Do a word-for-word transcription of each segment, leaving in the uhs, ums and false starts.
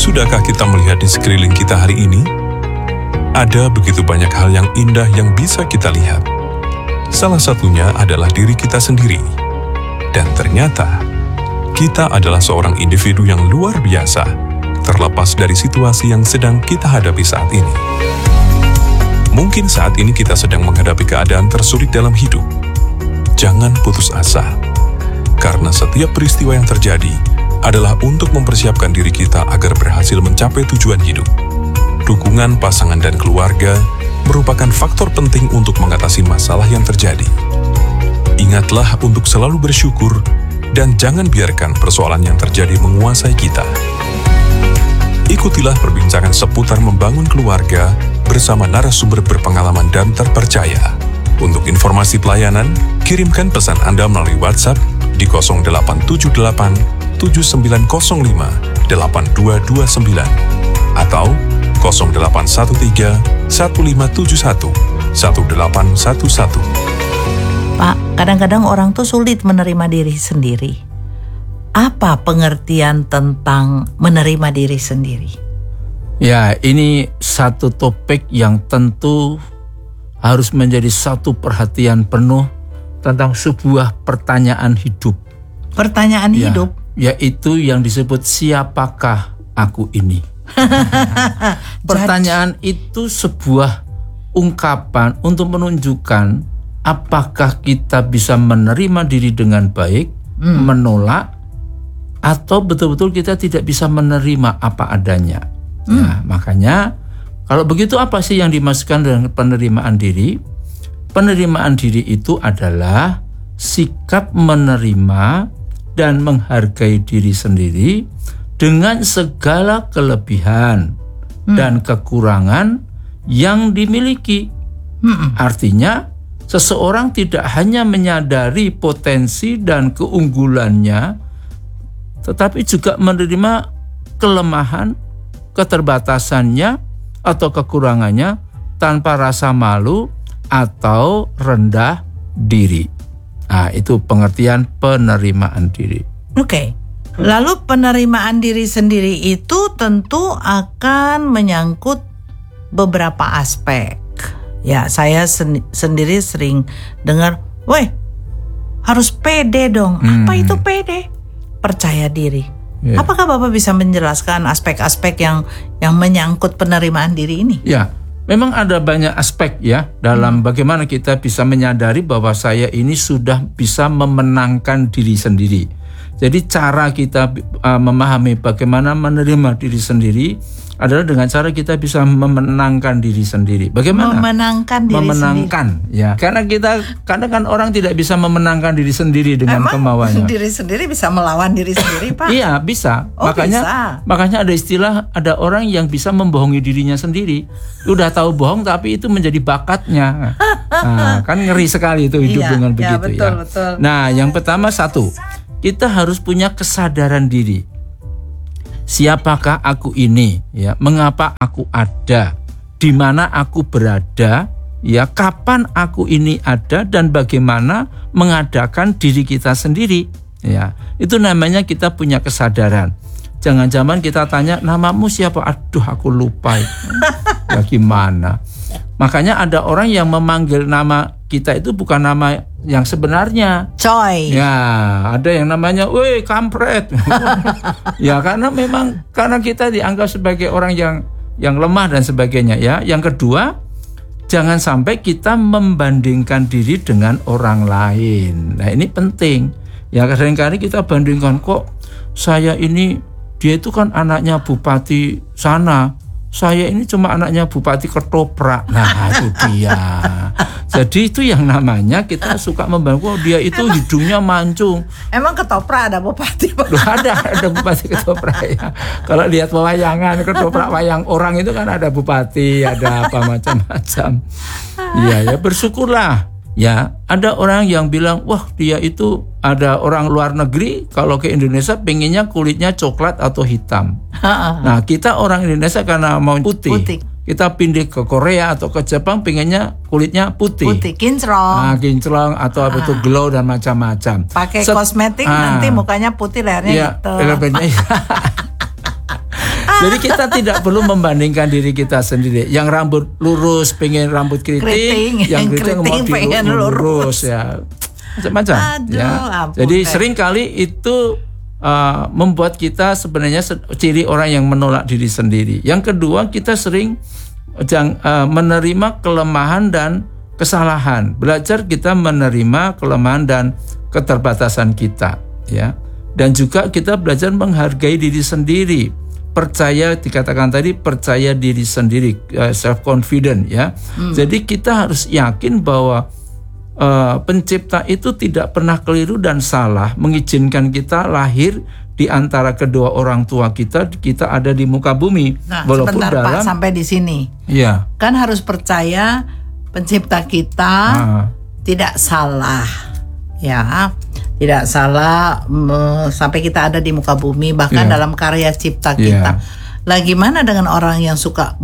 Sudahkah kita melihat di sekeliling kita hari ini? Ada begitu banyak hal yang indah yang bisa kita lihat. Salah satunya adalah diri kita sendiri. Dan ternyata, kita adalah seorang individu yang luar biasa, terlepas dari situasi yang sedang kita hadapi saat ini. Mungkin saat ini kita sedang menghadapi keadaan tersulit dalam hidup. Jangan putus asa, karena setiap peristiwa yang terjadi adalah untuk mempersiapkan diri kita agar berhasil mencapai tujuan hidup. Dukungan pasangan dan keluarga merupakan faktor penting untuk mengatasi masalah yang terjadi. Ingatlah untuk selalu bersyukur dan jangan biarkan persoalan yang terjadi menguasai kita. Ikutilah perbincangan seputar membangun keluarga bersama narasumber berpengalaman dan terpercaya. Untuk informasi pelayanan, kirimkan pesan Anda melalui WhatsApp di nol delapan tujuh delapan tujuh sembilan nol lima delapan dua dua sembilan atau nol delapan satu tiga satu lima tujuh satu satu delapan satu satu. Pak, kadang-kadang orang tuh sulit menerima diri sendiri. Apa pengertian tentang menerima diri sendiri? Ya, ini satu topik yang tentu harus menjadi satu perhatian penuh tentang sebuah pertanyaan hidup. Pertanyaan ya, hidup? Yaitu yang disebut siapakah aku ini? Pertanyaan itu sebuah ungkapan untuk menunjukkan apakah kita bisa menerima diri dengan baik, hmm. menolak, atau betul-betul kita tidak bisa menerima apa adanya. Hmm. Nah, makanya kalau begitu apa sih yang dimaksudkan dengan penerimaan diri? Penerimaan diri itu adalah sikap menerima dan menghargai diri sendiri dengan segala kelebihan hmm. dan kekurangan yang dimiliki. Hmm. Artinya, seseorang tidak hanya menyadari potensi dan keunggulannya, tetapi juga menerima kelemahan, keterbatasannya, atau kekurangannya tanpa rasa malu atau rendah diri. Nah, itu pengertian penerimaan diri. Oke. Okay. Lalu penerimaan diri sendiri itu tentu akan menyangkut beberapa aspek. Ya, saya sen- sendiri sering dengar, "Weh, harus pede dong." Hmm. Apa itu pede? Percaya diri. Yeah. Apakah Bapak bisa menjelaskan aspek-aspek yang yang menyangkut penerimaan diri ini? Ya. Memang ada banyak aspek ya dalam hmm. bagaimana kita bisa menyadari bahwa saya ini sudah bisa memenangkan diri sendiri. Jadi cara kita uh, memahami bagaimana menerima diri sendiri adalah dengan cara kita bisa memenangkan diri sendiri. Bagaimana? Memenangkan diri memenangkan, sendiri. Ya. Karena kita kadang kan orang tidak bisa memenangkan diri sendiri dengan Emang kemauannya. Diri sendiri bisa melawan diri sendiri, Pak? Iya, bisa. Oh, makanya bisa. makanya ada istilah, ada orang yang bisa membohongi dirinya sendiri. Udah tahu bohong tapi itu menjadi bakatnya. Nah, kan ngeri sekali itu hidup iya, dengan iya, begitu betul, ya. Betul. Nah, yang pertama satu, kita harus punya kesadaran diri. Siapakah aku ini? Ya, mengapa aku ada? Di mana aku berada? Ya, kapan aku ini ada dan bagaimana mengadakan diri kita sendiri? Ya, itu namanya kita punya kesadaran. Jangan-jangan kita tanya, namamu siapa? Aduh, aku lupa. Ya gimana? Makanya ada orang yang memanggil nama kita itu bukan nama yang sebenarnya. Coy. Ya, ada yang namanya, woi kampret. Ya, karena memang karena kita dianggap sebagai orang yang yang lemah dan sebagainya ya. Yang kedua, jangan sampai kita membandingkan diri dengan orang lain. Nah, ini penting. Ya, kadang-kadang kita bandingkan, kok saya ini, dia itu kan anaknya bupati sana, saya ini cuma anaknya bupati Ketoprak. Nah, itu dia. Jadi itu yang namanya kita suka membandingkan, oh, dia itu hidungnya mancung. Emang Ketoprak ada bupati? Loh, ada, ada bupati Ketoprak ya. Kalau lihat pewayangan Ketoprak wayang orang itu kan ada bupati, ada apa macam-macam. Iya ya, bersyukurlah. Ya, ada orang yang bilang, wah dia itu ada orang luar negeri kalau ke Indonesia pengennya kulitnya coklat atau hitam. Nah, kita orang Indonesia karena mau putih, putih. Kita pindah ke Korea atau ke Jepang pengennya kulitnya putih. Putih, kinclong. Nah, kinclong atau apa itu glow dan macam-macam. Pakai Set, kosmetik ah, nanti mukanya putih, lehernya ya, hitam. Elemennya, Jadi kita tidak perlu membandingkan diri kita sendiri. Yang rambut lurus pengen rambut keriting, Keriting, yang yang keriting mau keriting pengen dilurus lurus. ya. Macam-macam Aduh, ya. ampun, Jadi kayak- seringkali itu uh, membuat kita sebenarnya se- ciri orang yang menolak diri sendiri. Yang kedua, kita sering jang, uh, menerima kelemahan dan kesalahan. Belajar kita menerima kelemahan dan keterbatasan kita, ya. Dan juga kita belajar menghargai diri sendiri. Percaya, dikatakan tadi percaya diri sendiri, uh, self confident, ya. Hmm. Jadi kita harus yakin bahwa uh, pencipta itu tidak pernah keliru dan salah mengizinkan kita lahir di antara kedua orang tua kita, kita ada di muka bumi. Nah, walaupun sebentar dalam, Pak, sampai di sini. Ya. Kan harus percaya pencipta kita Ah. tidak salah. Ya, tidak salah me, sampai kita ada di muka bumi, bahkan Yeah. dalam karya cipta kita. Yeah. Lah gimana dengan orang yang suka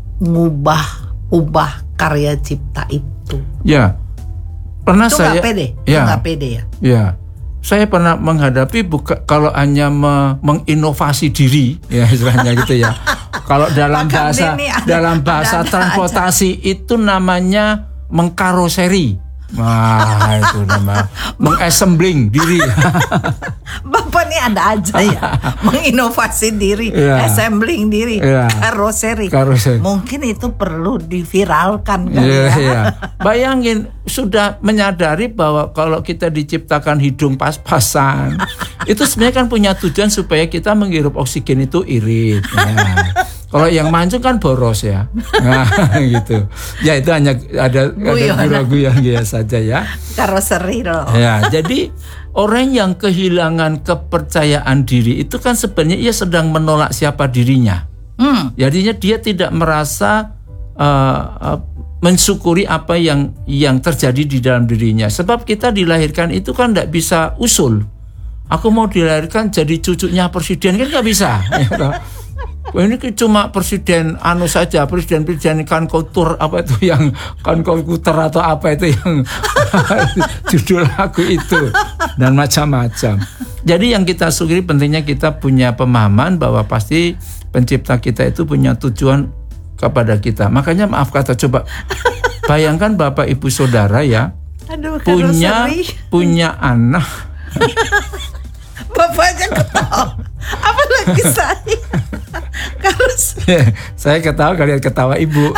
mengubah-ubah karya cipta itu? Ya, pernah Itu saya. nggak pede, itu Ya, nggak pede ya. ya. Saya pernah menghadapi buka, kalau hanya me, menginovasi diri, ya istilahnya gitu ya. Kalau dalam Bahkan bahasa ini ada- dalam bahasa ada- ada transportasi itu namanya mengkaroseri. Wah, itu nama mengassembling diri. Bapak ini ada aja ya, menginovasi diri, Yeah. assembling diri, Yeah. karoseri. Karoseri. Mungkin itu perlu diviralkan kali Iya, ya. iya. Bayangin sudah menyadari bahwa kalau kita diciptakan hidung pas-pasan, itu sebenarnya kan punya tujuan supaya kita menghirup oksigen itu irit. Ya. Kalau yang mancung kan boros ya. Nah, gitu. Ya itu hanya ada Guyon. ada gura-guyon ya saja ya. Karoseri loh. Ya, jadi orang yang kehilangan kepercayaan diri itu kan sebenarnya ia sedang menolak siapa dirinya. Hmm. Jadinya dia tidak merasa uh, uh, mensyukuri apa yang yang terjadi di dalam dirinya. Sebab kita dilahirkan itu kan tidak bisa usul. Aku mau dilahirkan jadi cucunya presiden kan nggak bisa. Wah, ini cuma presiden anu saja, presiden presiden kan kultur apa itu yang kan komputer atau apa itu yang judul lagu itu dan macam-macam. Jadi yang kita syukuri pentingnya kita punya pemahaman bahwa pasti pencipta kita itu punya tujuan kepada kita. Makanya maaf kata, coba bayangkan Bapak Ibu Saudara ya, Aduh, punya karoseri. punya anak. Bapaknya ketawa. Apalagi saya. Karoseri. Saya ketawa kalian ketawa ibu.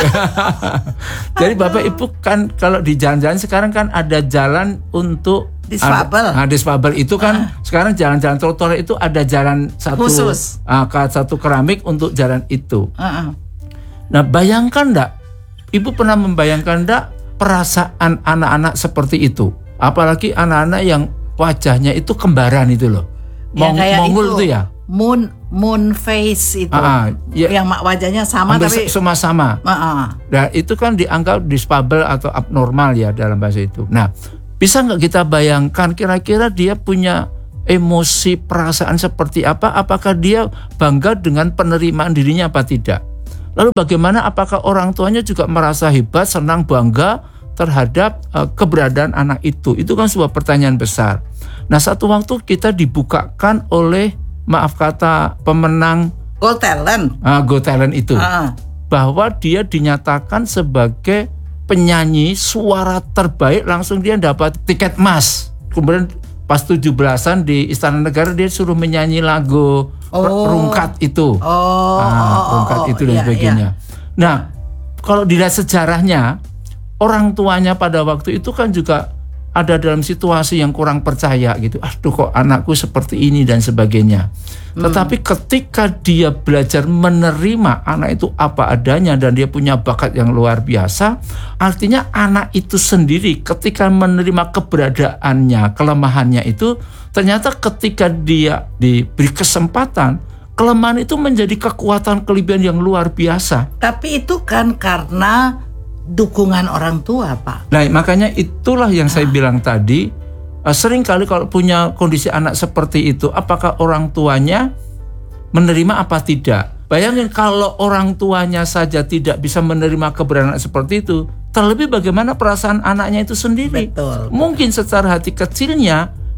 Jadi Bapak Ibu kan kalau di jalan-jalan sekarang kan ada jalan untuk Disfabel. Nah, disfabel itu kan ah. sekarang jalan-jalan trotoar itu ada jalan satu Khusus. Ah, satu keramik untuk jalan itu. Uh-uh. Nah, bayangkan enggak? Ibu pernah membayangkan enggak perasaan anak-anak seperti itu? Apalagi anak-anak yang wajahnya itu kembaran itu loh. Yang kayak Mongol itu, itu ya. Moon moon face itu. Ah, ya. Yang mak wajahnya sama Hampir tapi sama-sama. uh-uh. Nah, itu kan dianggap disfabel atau abnormal ya dalam bahasa itu. Nah, bisa nggak kita bayangkan kira-kira dia punya emosi perasaan seperti apa? Apakah dia bangga dengan penerimaan dirinya apa tidak? Lalu bagaimana apakah orang tuanya juga merasa hebat, senang, bangga terhadap uh, keberadaan anak itu? Itu kan sebuah pertanyaan besar. Nah, satu waktu kita dibukakan oleh maaf kata pemenang Got Talent. uh, Got Talent itu. Uh-uh. Bahwa dia dinyatakan sebagai penyanyi suara terbaik, langsung dia dapat tiket emas. Kemudian pas tujuh belasan di Istana Negara dia suruh menyanyi lagu Oh. Rungkat itu. Oh, nah, oh, Rungkat oh, itu dan iya, sebagainya. iya. Nah, kalau dilihat sejarahnya, orang tuanya pada waktu itu kan juga ada dalam situasi yang kurang percaya gitu. Aduh, kok anakku seperti ini dan sebagainya. Hmm. Tetapi ketika dia belajar menerima anak itu apa adanya dan dia punya bakat yang luar biasa, artinya anak itu sendiri ketika menerima keberadaannya, kelemahannya itu, ternyata ketika dia diberi kesempatan, kelemahan itu menjadi kekuatan, kelebihan yang luar biasa. Tapi itu kan karena dukungan orang tua, Pak. Nah, makanya itulah yang saya bilang tadi, uh, sering kali kalau punya kondisi anak seperti itu, apakah orang tuanya menerima apa tidak? Bayangin kalau orang tuanya saja tidak bisa menerima keberadaan seperti itu, terlebih bagaimana perasaan anaknya itu sendiri? Betul. Mungkin secara hati kecilnya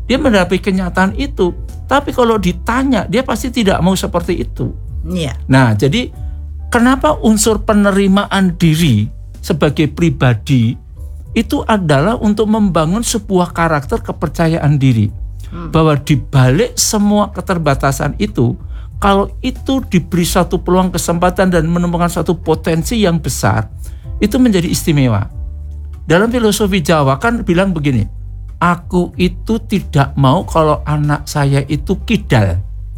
dia menghadapi kenyataan itu. Tapi kalau ditanya, dia pasti tidak mau seperti itu. Iya. Nah, jadi kenapa unsur penerimaan diri sebagai pribadi itu adalah untuk membangun sebuah karakter kepercayaan diri. Hmm. Bahwa di balik semua keterbatasan itu, kalau itu diberi satu peluang kesempatan dan menemukan satu potensi yang besar, itu menjadi istimewa. Dalam filosofi Jawa kan bilang begini, aku itu tidak mau kalau anak saya itu kidal.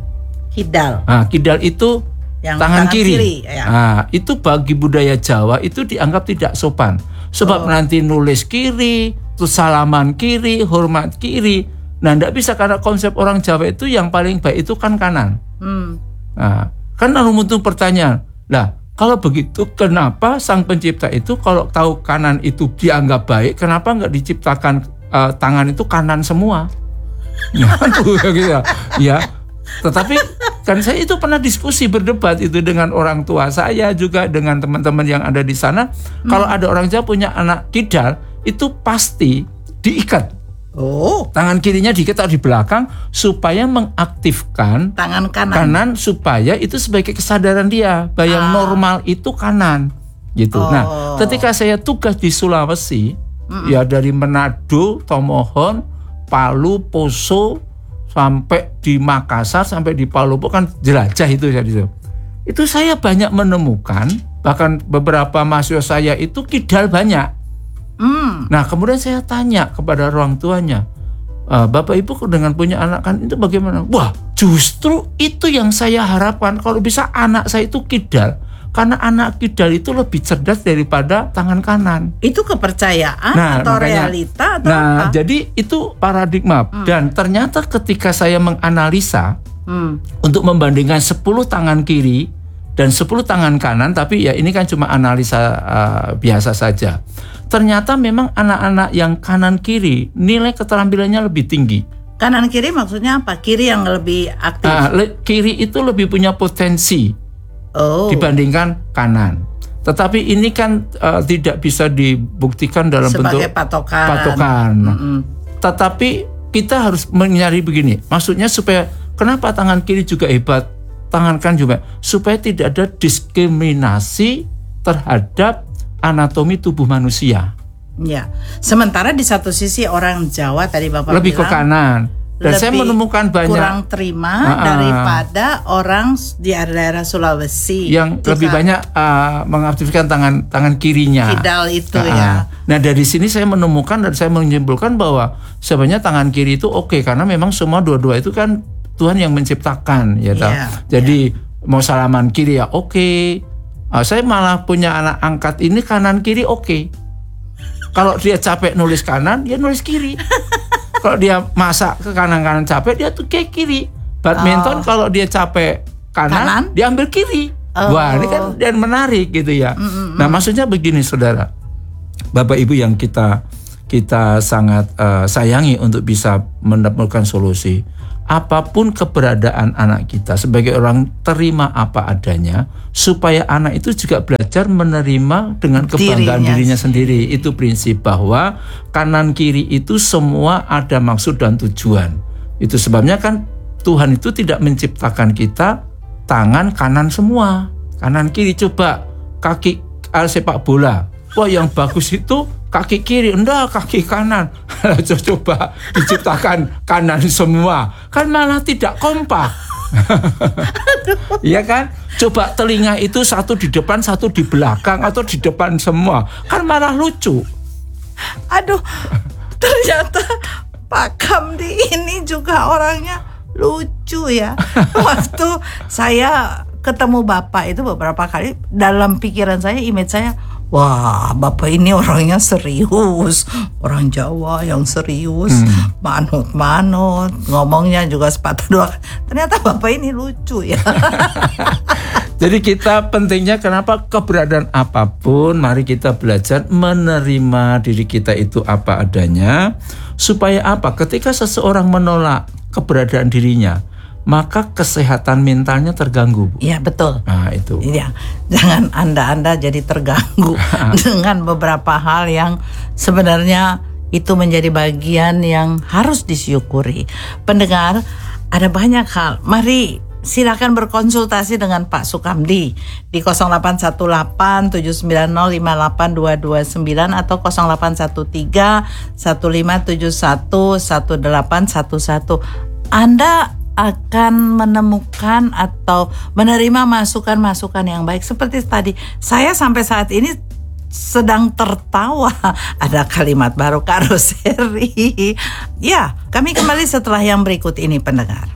Kidal. Nah, kidal itu yang tangan, tangan kiri. kiri ya. Nah, itu bagi budaya Jawa itu dianggap tidak sopan. Sebab oh. nanti nulis kiri, terus salaman kiri, hormat kiri. Nah, tidak bisa karena konsep orang Jawa itu yang paling baik itu kan kanan. Hmm. Nah, kan lalu muncul pertanyaan, lah kalau begitu kenapa sang pencipta itu kalau tahu kanan itu dianggap baik, kenapa nggak diciptakan uh, tangan itu kanan semua? Nah, gitu ya. Ya. Tetapi kan saya itu pernah diskusi berdebat itu dengan orang tua saya juga dengan teman-teman yang ada di sana. Hmm. Kalau ada orang Jawa punya anak kidal itu pasti diikat. Oh, tangan kirinya diikat di belakang supaya mengaktifkan tangan kanan. Kanan supaya itu sebagai kesadaran dia bahwa yang ah. normal itu kanan. Gitu. Oh. Nah, ketika saya tugas di Sulawesi, mm-mm. ya dari Manado, Tomohon, Palu, Poso sampai di Makassar, sampai di Palu, kan jelajah itu ya itu. Itu saya banyak menemukan, bahkan beberapa mahasiswa saya itu kidal banyak. Mm. Nah, kemudian saya tanya kepada orang tuanya, e, Bapak Ibu dengan punya anak kan itu bagaimana? Wah, justru itu yang saya harapkan kalau bisa anak saya itu kidal. Karena anak kidal itu lebih cerdas daripada tangan kanan. Itu kepercayaan nah, atau makanya, realita atau nah, apa? Jadi itu paradigma. Hmm. Dan ternyata ketika saya menganalisa hmm. untuk membandingkan sepuluh tangan kiri dan sepuluh tangan kanan, tapi ya ini kan cuma analisa uh, biasa saja. Ternyata memang anak-anak yang kanan kiri nilai keterampilannya lebih tinggi. Kanan kiri maksudnya apa? Kiri yang lebih aktif. Uh, le- kiri itu lebih punya potensi. Oh. Dibandingkan kanan. Tetapi ini kan uh, tidak bisa dibuktikan dalam sebagai bentuk patokan. patokan. Mm-hmm. Tetapi kita harus mencari begini. Maksudnya supaya kenapa tangan kiri juga hebat, tangan kanan juga, supaya tidak ada diskriminasi terhadap anatomi tubuh manusia. Ya. Sementara di satu sisi orang Jawa tadi Bapak lebih bilang ke kanan. Dan saya menemukan banyak kurang terima uh, daripada orang di daerah Sulawesi yang itu lebih kan banyak uh, mengaktifkan tangan tangan kirinya. Kidal itu uh, ya. Nah dari sini saya menemukan dan saya menyimpulkan bahwa sebenarnya tangan kiri itu oke okay, karena memang semua dua-dua itu kan Tuhan yang menciptakan, ya toh. Yeah, Jadi yeah. mau salaman kiri ya oke. Okay. Uh, saya malah punya anak angkat ini kanan kiri oke. Okay. Kalau dia capek nulis kanan, dia nulis kiri. Kalau dia masak ke kanan-kanan capek, dia tuh kayak kiri. Badminton oh. kalau dia capek kanan, kanan? dia ambil kiri. Oh. Wah, ini kan dan menarik gitu ya. Mm-mm. Nah, maksudnya begini, saudara, Bapak Ibu yang kita kita sangat uh, sayangi untuk bisa menemukan solusi. Apapun keberadaan anak kita, sebagai orang terima apa adanya, supaya anak itu juga belajar menerima dengan kebanggaan dirinya, dirinya sendiri. Itu prinsip bahwa kanan kiri itu semua ada maksud dan tujuan. Itu sebabnya kan Tuhan itu tidak menciptakan kita tangan kanan semua. Kanan kiri, coba kaki sepak bola. Wah, yang bagus itu kaki kiri, enggak kaki kanan. Coba diciptakan kanan semua, kan malah tidak kompak. Iya kan? Coba telinga itu satu di depan, satu di belakang, atau di depan semua, kan malah lucu. Aduh, ternyata Pak Kamdi ini juga orangnya lucu ya. Waktu saya ketemu Bapak itu beberapa kali, dalam pikiran saya, image saya, wah, Bapak ini orangnya serius, orang Jawa yang serius, hmm. manut-manut, ngomongnya juga sepatu dua. Ternyata Bapak ini lucu ya. Jadi kita pentingnya kenapa keberadaan apapun, mari kita belajar menerima diri kita itu apa adanya, supaya apa? Ketika seseorang menolak keberadaan dirinya, maka kesehatan mentalnya terganggu. Iya, betul. Nah, itu. Iya. Jangan Anda-anda jadi terganggu dengan beberapa hal yang sebenarnya Itu menjadi bagian yang harus disyukuri. Pendengar, ada banyak hal. Mari silakan berkonsultasi dengan Pak Sukamdi di nol delapan satu delapan tujuh sembilan nol lima delapan dua dua sembilan atau nol delapan satu tiga satu lima tujuh satu satu delapan satu satu. Anda akan menemukan atau menerima masukan-masukan yang baik. Seperti tadi, saya sampai saat ini sedang tertawa. Ada kalimat baru, karoseri. Ya, kami kembali setelah yang berikut ini, pendengar.